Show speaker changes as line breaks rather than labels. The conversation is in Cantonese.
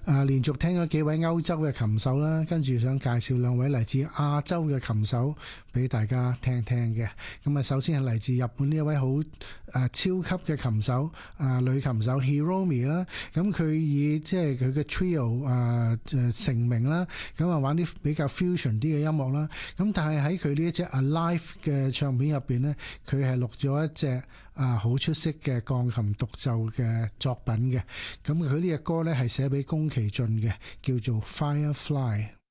連續聽咗幾位歐洲嘅琴手啦，跟住想介紹兩位嚟自亞洲嘅琴手俾大家聽聽嘅。咁首先係嚟自日本呢一位好超級嘅琴手女琴手 Hiromi 啦。咁佢以即係佢嘅 trio 成名啦。咁玩啲比較 fusion 啲嘅音樂啦。咁但係喺佢呢一隻 Alive 嘅唱片入邊呢，佢係錄咗一隻好出色嘅鋼琴獨奏嘅作品嘅。咁佢呢隻歌呢係寫俾宮崎駿嘅，叫做 Firefly。